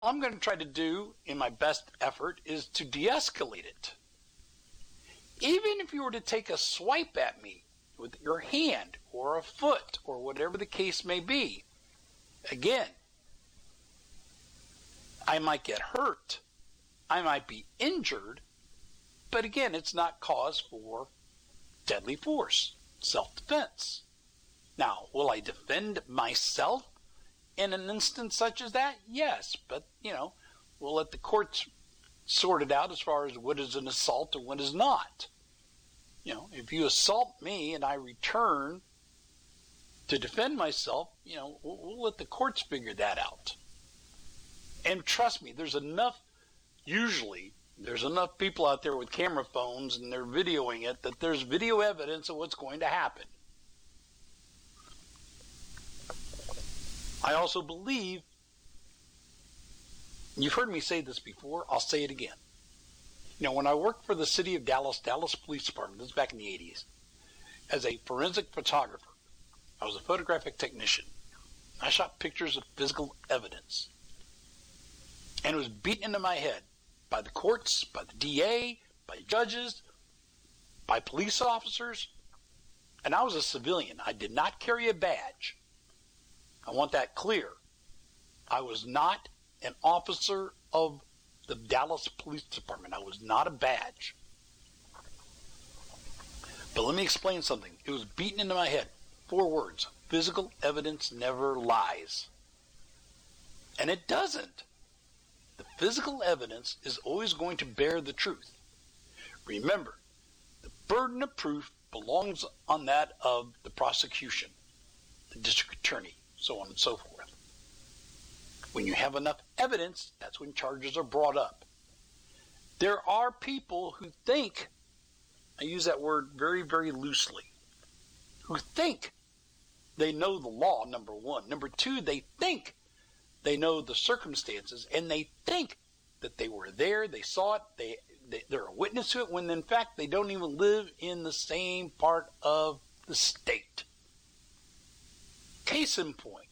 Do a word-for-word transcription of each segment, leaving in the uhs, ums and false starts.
All I'm going to try to do in my best effort is to de-escalate it. Even if you were to take a swipe at me with your hand or a foot or whatever the case may be, again, I might get hurt, I might be injured, but again, it's not cause for deadly force, self-defense. Now, will I defend myself in an instance such as that? Yes, but, you know, we'll let the courts sort it out as far as what is an assault and what is not. You know, if you assault me and I return to defend myself, you know, we'll, we'll let the courts figure that out. And trust me, there's enough, usually, there's enough people out there with camera phones and they're videoing it that there's video evidence of what's going to happen. I also believe, you've heard me say this before, I'll say it again. You know, when I worked for the city of Dallas, Dallas Police Department, this was back in the eighties, as a forensic photographer, I was a photographic technician. I shot pictures of physical evidence. And it was beaten into my head by the courts, by the D A, by judges, by police officers. And I was a civilian. I did not carry a badge. I want that clear. I was not an officer of the Dallas Police Department. I was not a badge. But let me explain something. It was beaten into my head. Four words. Physical evidence never lies. And it doesn't. The physical evidence is always going to bear the truth. Remember, the burden of proof belongs on that of the prosecution, the district attorney, so on and so forth. When you have enough evidence, that's when charges are brought up. There are people who think, I use that word very, very loosely, who think they know the law, number one. Number two, they think they know the circumstances, and they think that they were there, they saw it, they, they, they're a witness to it, when in fact they don't even live in the same part of the state. Case in point,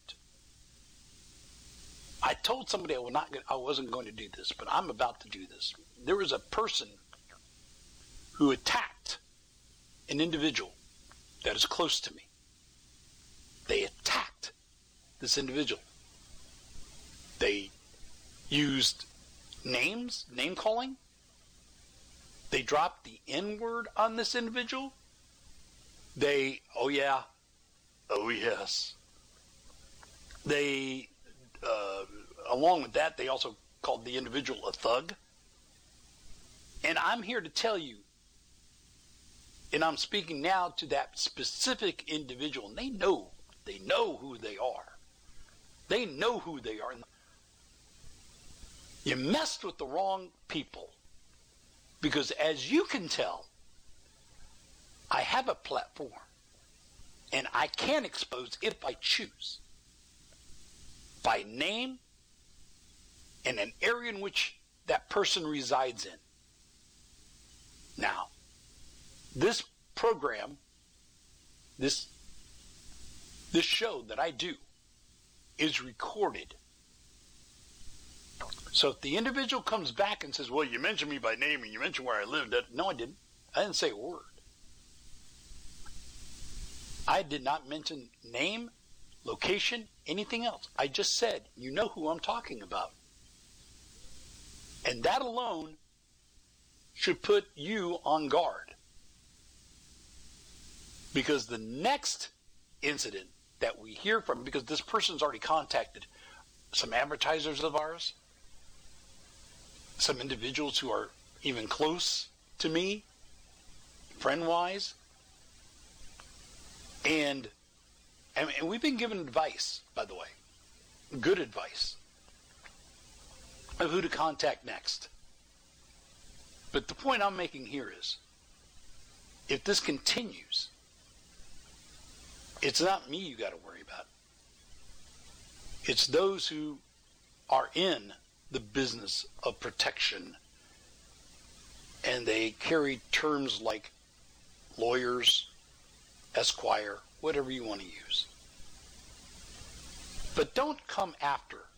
I told somebody I, was not, I wasn't going to do this, but I'm about to do this. There was a person who attacked an individual that is close to me. They attacked this individual. They used names, name calling. They dropped the N-word on this individual. They, oh yeah, oh yes. They, uh, along with that, they also called the individual a thug. And I'm here to tell you, and I'm speaking now to that specific individual, and they know, they know who they are. They know who they are. You messed with the wrong people. Because as you can tell, I have a platform. And I can expose if I choose. By name and an area in which that person resides in. Now, this program, this, this show that I do, is recorded. So if the individual comes back and says, well, you mentioned me by name and you mentioned where I lived. No, I didn't. I didn't say a word. I did not mention name, location, anything else. I just said, you know who I'm talking about. And that alone should put you on guard. Because the next incident that we hear from, because this person's already contacted some advertisers of ours, some individuals who are even close to me, friend-wise, and, and and we've been given advice, by the way, good advice, of who to contact next. But the point I'm making here is, if this continues, it's not me you got to worry about. It's those who are in the business of protection, and they carry terms like lawyers, esquire, whatever you want to use. But don't come after